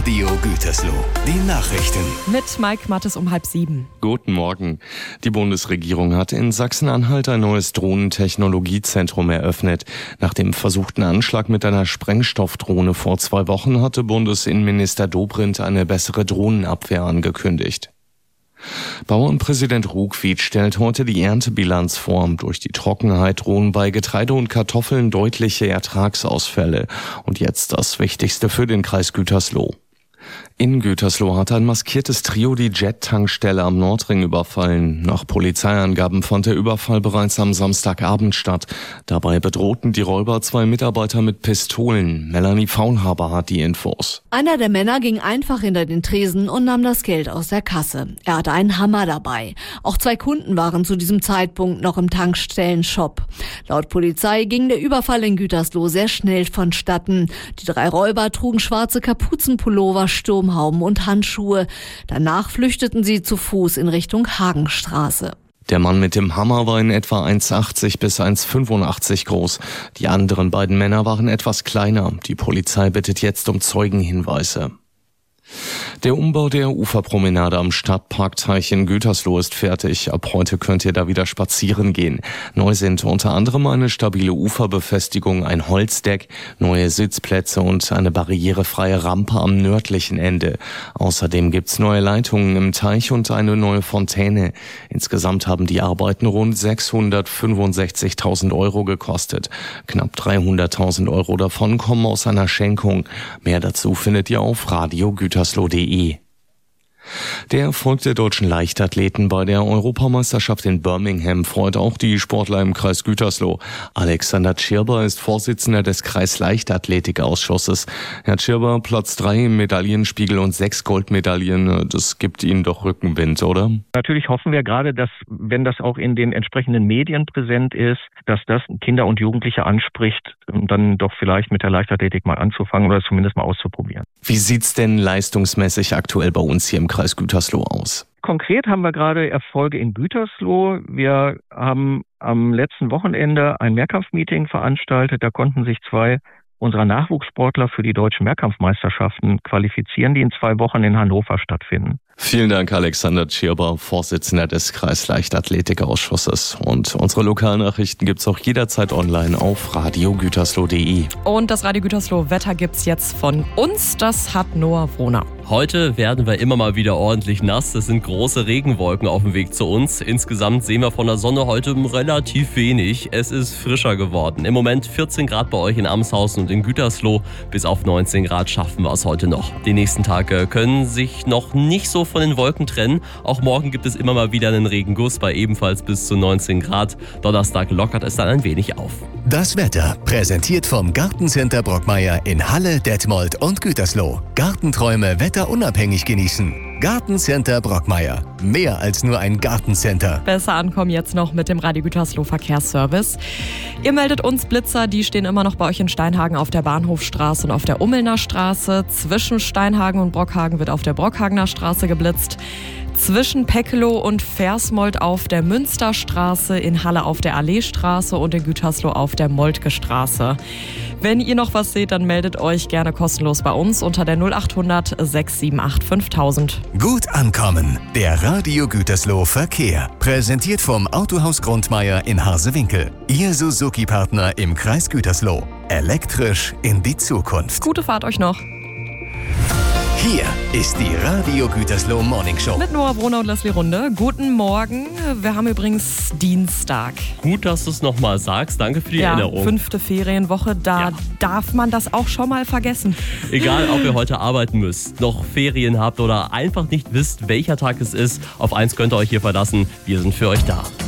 Radio Gütersloh. Die Nachrichten. Mit Mike Mattes um 6:30. Guten Morgen. Die Bundesregierung hat in Sachsen-Anhalt ein neues Drohnentechnologiezentrum eröffnet. Nach dem versuchten Anschlag mit einer Sprengstoffdrohne vor 2 Wochen hatte Bundesinnenminister Dobrindt eine bessere Drohnenabwehr angekündigt. Bauernpräsident Ruckwied stellt heute die Erntebilanz vor. Durch die Trockenheit drohen bei Getreide und Kartoffeln deutliche Ertragsausfälle. Und jetzt das Wichtigste für den Kreis Gütersloh. In Gütersloh hat ein maskiertes Trio die Jet-Tankstelle am Nordring überfallen. Nach Polizeiangaben fand der Überfall bereits am Samstagabend statt. Dabei bedrohten die Räuber 2 Mitarbeiter mit Pistolen. Melanie Faulhaber hat die Infos. Einer der Männer ging einfach hinter den Tresen und nahm das Geld aus der Kasse. Er hatte einen Hammer dabei. Auch 2 Kunden waren zu diesem Zeitpunkt noch im Tankstellenshop. Laut Polizei ging der Überfall in Gütersloh sehr schnell vonstatten. Die 3 Räuber trugen schwarze Kapuzenpullover, Sturmhauben und Handschuhe. Danach flüchteten sie zu Fuß in Richtung Hagenstraße. Der Mann mit dem Hammer war in etwa 1,80 bis 1,85 groß. Die anderen beiden Männer waren etwas kleiner. Die Polizei bittet jetzt um Zeugenhinweise. Der Umbau der Uferpromenade am Stadtparkteich in Gütersloh ist fertig. Ab heute könnt ihr da wieder spazieren gehen. Neu sind unter anderem eine stabile Uferbefestigung, ein Holzdeck, neue Sitzplätze und eine barrierefreie Rampe am nördlichen Ende. Außerdem gibt's neue Leitungen im Teich und eine neue Fontäne. Insgesamt haben die Arbeiten rund 665.000 € gekostet. Knapp 300.000 € davon kommen aus einer Schenkung. Mehr dazu findet ihr auf radiogütersloh.de. Der Erfolg der deutschen Leichtathleten bei der Europameisterschaft in Birmingham freut auch die Sportler im Kreis Gütersloh. Alexander Tschirber ist Vorsitzender des Kreis-Leichtathletik-Ausschusses. Herr Tschirber, Platz 3 im Medaillenspiegel und 6 Goldmedaillen, das gibt Ihnen doch Rückenwind, oder? Natürlich hoffen wir gerade, dass, wenn das auch in den entsprechenden Medien präsent ist, dass das Kinder und Jugendliche anspricht, dann doch vielleicht mit der Leichtathletik mal anzufangen oder zumindest mal auszuprobieren. Wie sieht's denn leistungsmäßig aktuell bei uns hier im Kreis Gütersloh aus? Konkret haben wir gerade Erfolge in Gütersloh. Wir haben am letzten Wochenende ein Mehrkampfmeeting veranstaltet. Da konnten sich 2 unserer Nachwuchssportler für die deutschen Mehrkampfmeisterschaften qualifizieren, die in 2 Wochen in Hannover stattfinden. Vielen Dank, Alexander Tschirber, Vorsitzender des Kreis-Leichtathletik-Ausschusses. Und unsere Lokalnachrichten gibt's auch jederzeit online auf radiogütersloh.de. Und das Radio Gütersloh Wetter gibt's jetzt von uns. Das hat Noah Wrohner. Heute werden wir immer mal wieder ordentlich nass. Es sind große Regenwolken auf dem Weg zu uns. Insgesamt sehen wir von der Sonne heute relativ wenig. Es ist frischer geworden. Im Moment 14 Grad bei euch in Amshausen und in Gütersloh. Bis auf 19 Grad schaffen wir es heute noch. Die nächsten Tage können sich noch nicht so von den Wolken trennen. Auch morgen gibt es immer mal wieder einen Regenguss bei ebenfalls bis zu 19 Grad. Donnerstag lockert es dann ein wenig auf. Das Wetter präsentiert vom Gartencenter Brockmeier in Halle, Detmold und Gütersloh. Gartenträume wetterunabhängig genießen. Gartencenter Brockmeier. Mehr als nur ein Gartencenter. Besser ankommen jetzt noch mit dem Radio Gütersloh Verkehrsservice. Ihr meldet uns Blitzer, die stehen immer noch bei euch in Steinhagen auf der Bahnhofstraße und auf der Ummelner Straße. Zwischen Steinhagen und Brockhagen wird auf der Brockhagener Straße geblitzt. Zwischen Peckelow und Versmold auf der Münsterstraße, in Halle auf der Alleestraße und in Gütersloh auf der Moltke Straße. Wenn ihr noch was seht, dann meldet euch gerne kostenlos bei uns unter der 0800 678 5000. Gut ankommen. Der Radio Gütersloh Verkehr. Präsentiert vom Autohaus Grundmeier in Harsewinkel. Ihr Suzuki-Partner im Kreis Gütersloh. Elektrisch in die Zukunft. Gute Fahrt euch noch. Hier ist die Radio Gütersloh Morning Show. Mit Noah Wrohner und Leslie Runde. Guten Morgen. Wir haben übrigens Dienstag. Gut, dass du es nochmal sagst. Danke für die Erinnerung. 5. Ferienwoche. Da darf man das auch schon mal vergessen. Egal, ob ihr heute arbeiten müsst, noch Ferien habt oder einfach nicht wisst, welcher Tag es ist. Auf eins könnt ihr euch hier verlassen. Wir sind für euch da.